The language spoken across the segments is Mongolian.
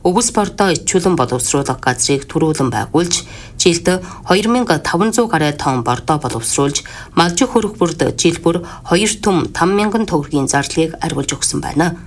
өвс бордоо ичүүлэн боловсруулах газрыг төрүүлэн байгуулж, жилд 2500 гаруй тонн бордоо боловсруулж, малжих хөрөх бүрд жил бүр 2 түм 5,000 төгрөгийн зарлыг арвилж өгсөн байна.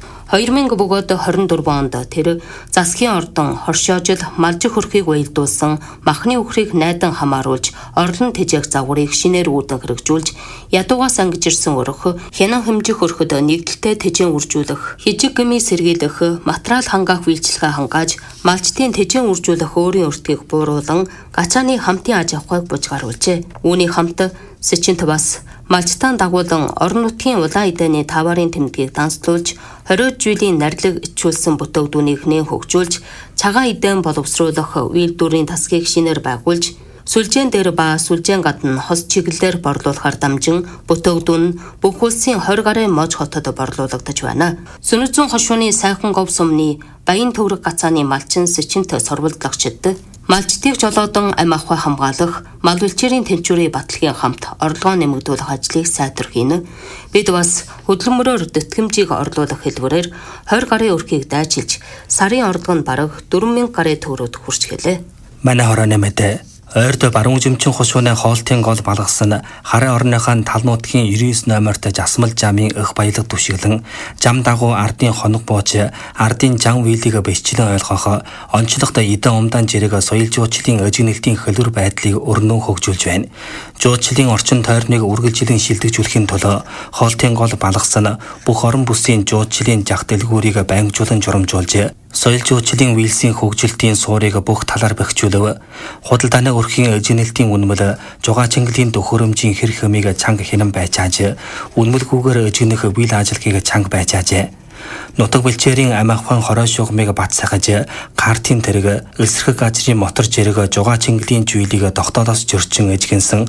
2024 онд тэр засгийн ордон хоршоожил малжих хөрхийг уялдуулсан махны үхрийг найдан хамааруулж орлон тэжээх загварыг шинээр үүдэн хэрэгжүүлж ядуугаас ангижирсан өрөх хянан хэмжих өрхөд нэгдэлтэй тэжээн үржүүлэх хижиг гмий сэргийлэх материал хангаах үйлчилгээ хангааж малчтын тэжээн үржүүлэх өөрийн өртгийг бууруулан гачааны хамтын аж авахыг бужгааруулжээ. Үүний хамт Сичинт бас малчтаан дагуулan орон нутгийн улаан эдэний таварын тэмдгийг данслуулж 20 жилийн нарлиг ичүүлсэн бүтээгдүүнийг хөгжүүлж цагаан эдэн боловсруулах үйлдвэрийн тасгийг шинээр байгуулж сүлжээн дээр ба сүлжээн гадна хос чиглэлээр борлуулахар дамжин бүтээгдүүн нь бүх улсын 20 гаруй мож хотод борлуулагдаж байна. Сүнэзэн хошууны сайхан говь сумны баян төврөг гацааны малчин Сичинт сурвалдлагчид малчдыг жолоодон ам ахуй хамгаалах, мал үлчээрийн тэнцвэрийн батлагийн хамт орлогоо нэмэгдүүлэх ажлыг сайтар хийнэ. Бид бас хөдөлмөрөөр тэтгэмжийг орлуулах хэлбэрээр 20 гаруй өрхийг дайчилж, сарын орлого нь бараг 4,000 гаруй төгрөгөд хүрч гэлээ. Манай хорооны мэдээ ойрд баруун жимчин хушууны хоолтын гол балгасан хараа орныхаа тал нутгийн 99 номерт жасмал жамын өх баялаг түшиглэн жам дагуу ардын хоног бууж ардын жан вилийг бэсчлэн ойлгох онцлогтой эдэн умдаан жирэг соёл жуулчлалын өжигнэлтийн хөлбөр байдлыг өрнөн хөгжүүлж байна. Жуулчлалын орчин тойрныг үргэлжлэн шилдэгжүүлэхийн тулд хоолтын гол балгасан бүх орон бүсийн жуулчлалын жах дэлгүүрийг байнгжуулан журамжуулж соёл жуулчлалын вилсийн хөгжилтийн суурийг бүх талаар бэхжүүлв. Худалдааны өрхийн эжинэлтийн үнэмэл жугаа чингэлийн төхөөрөмжийн хэр хэмийг чанга хинэн байчааж үнэмэлгүйгээр эжинэх вил ажилхийг чанга байчааж нутаг бэлчээрийн ам ахуйн хорой шугамыг бат сахаж картын тэрэг элсрэх газрын мотор жирэг жугаа чингэлийн жүүлийг тогтоолоос зөрчин эжгэнсэн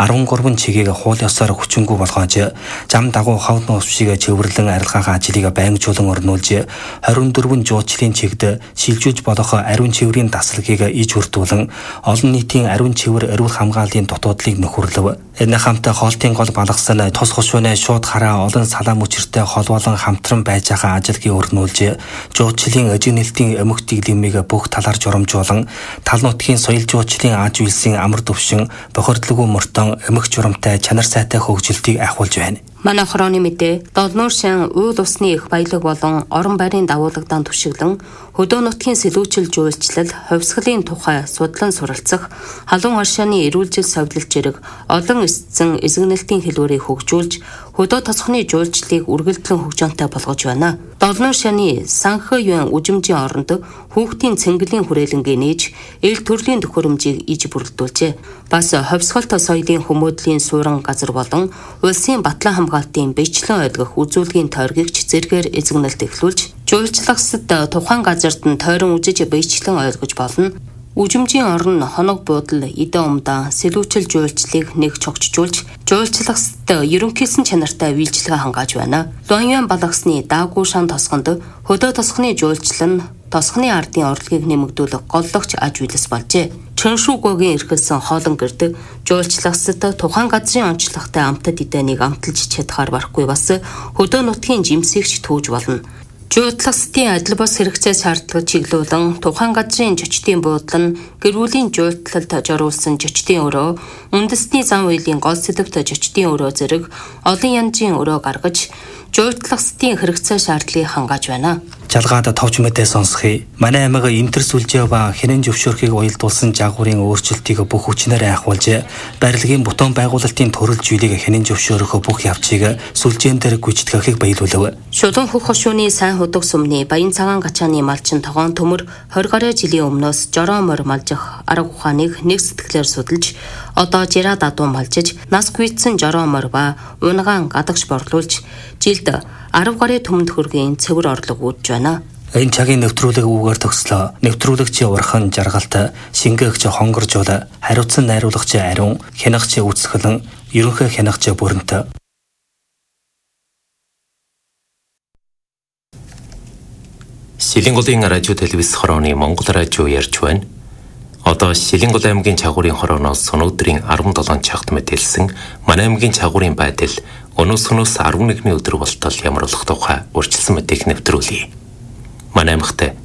13 чигийг хуул ёсоор хүчингү болгоож зам дагуу ховд нуусшиг чөвөрлөн арилгаах ажлыг байнгжуулан орнуулж 24 жуулчлалын чигд шилжүүлж болох ариун чиврийн дасгалыг иж хүртүүлэн олон нийтийн ариун чивэр эрүүл хамгааллын дутуудлыг нөхөрлөв. Энэ хамт хоолтын гол балгасан тус хушууны шууд хараа олон салаа мөчөртэй хол болон хамтран байж байгаа ажилгийн өрнүүлж жуулчлалын эжинэлтийн эмх дэглэмийг бүх талаар журамжуулан тал нутгийн соёл жуулчлалын аж үйлсийн амар төвшин бохирдлоггүй мөртөн эмх журамтай чанар сайтай хөгжилтийг ахуулж байна. Манай хорооны мэдээ Долнуур шин уул усны их баялаг болон орон байрын дагуулгадан түшиглэн хөдөө нутгийн сэлүүчил жуулчлал, хувьсгалын тухай судлан суралцах, халуун оршааны эрүүлжил совлолт жирэг олон эсцэн эзэгнэлтийн хэлбэрийг хөгжүүлж хөдөө тосхны жуулчлалыг үргэлжлэн хөгжөөнтэй болгож байна. Долнуур шаны санх юан үжимжийн оронд хүүхдийн цэнгэлийн хүрээлэнгээ нээж эл төрлийн төхөөрөмжийг иж бүрэлдүүлжээ. Бас хувьсгалт соёлын хүмүүдлийн суурин газар болон улсын батлан хамгаалтын бичлэн ойлгох үзүүлгийн тойргигч зэргээр эзэгнэлт эхлүүлж жуулчлагсад тухайн газарт нь тойрон үжиж бичлэн ойлгож болно. Үжимжийн орон хоног буудал эдэн умдаан сэлүүчил жуулчлалыг нэг чогчжуулж жуулчлагсад ерөнхийсэн чанартай үйлчлэгээ хангааж байна. Луаньян балгасны даагүй шан тосгонд хөдөө тосхны жуулчлал нь тосхны ардын орлогыг нэмэгдүүлэх голлогч аж үйлс болжээ. Чөншүүгөөгийн эрхэлсэн хоолон гэрд жуулчлагсад тухайн газрын онцлогтой амтад эдэнийг амталж чадхаар барахгүй бас хөдөө нутгийн жимсэгч түүж болно. Жуулчлалын адил бос хэрэгцээ шаардлагыг чиглүүлэн тухайн газрын жочдын буудлал нь гэрүүлийн жуулчлалд зориулсан жочдын өрөө, үндэсний зам үеийн гол сэдвт жочдын өрөө зэрэг олон янзын өрөө гаргаж жуулчлалын хэрэгцээ шаардлагыг хангааж байна. Жалгаад товч мэдээ сонсхий. Манай аймаг интер сүлжээ ба хинэн зөвшөөрхийг уялдуулсан жаагуурын өөрчлөлтийг бүх хүчнээр ахиулж, барилгын бутон байгуулалтын төрөл зүйлийг хинэн зөвшөөрөх бүх явцыг сүлжээн дээр гүйцэтгэхийг баялуулв. Шулуун хөх хошууны сайн худаг сумны баян цагаан гачааны малчин тогоон төмөр 20 гаруй жилийн өмнөөс жороо морь малжих арга ухааныг нэг сэтгэлээр судалж, одоо жираа дадуу малжиж, нас гүйцсэн жороо морь ба унагаан гадагш борлуулж, жилд 10 гаруй төмөнд хөргийн цэвэр орлого үүдж байна. Энэ цагийн нэвтрүүлэг үүгээр төгслөө. Нэвтрүүлэгчийн урхан жаргалт, шингээгч хонгоржуул, хариуцсан найруулагч ариун, хянагч үсгэлэн, ерөнхий хянагч бүрэнт. Шилэнгулын радио телевиз хорооны Монгол радио ярьж байна. Одоо Шилэнгул аймгийн чагуурын хорооноос өнөөдрийн 17 цагт мэдээлсэн манай аймгийн чагуурын байдал өнөөс 11-ний өдөр болтол ямар болох тухай урьдчилсан мэдээг нэвтрүүлье. Манай аймагт